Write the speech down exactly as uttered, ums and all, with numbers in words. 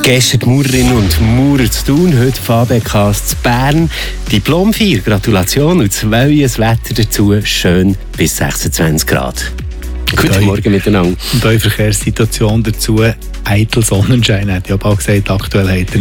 Gestern die Maurerinnen und Maurer zu Thun, heute V B K zu Bern. Diplomfeier, Gratulation und zweies Wetter dazu, schön bis sechsundzwanzig Grad. Guten Morgen miteinander. Und eure Verkehrssituation dazu, eitel Sonnenschein, hat ja bald gesagt, aktuell hat er